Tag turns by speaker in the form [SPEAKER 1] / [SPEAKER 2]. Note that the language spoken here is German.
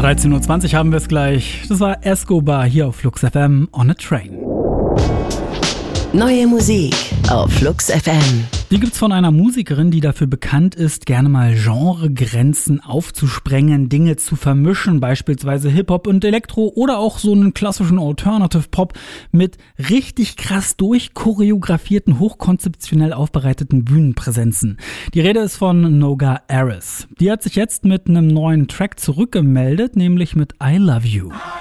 [SPEAKER 1] 13.20 Uhr haben wir es gleich. Das war Escobar hier auf Flux FM on a Train.
[SPEAKER 2] Neue Musik auf Flux FM.
[SPEAKER 1] Die gibt's von einer Musikerin, die dafür bekannt ist, gerne mal Genregrenzen aufzusprengen, Dinge zu vermischen, beispielsweise Hip-Hop und Elektro oder auch so einen klassischen Alternative Pop mit richtig krass durchchoreografierten, hochkonzeptionell aufbereiteten Bühnenpräsenzen. Die Rede ist von Noga Aris. Die hat sich jetzt mit einem neuen Track zurückgemeldet, nämlich mit I Love You.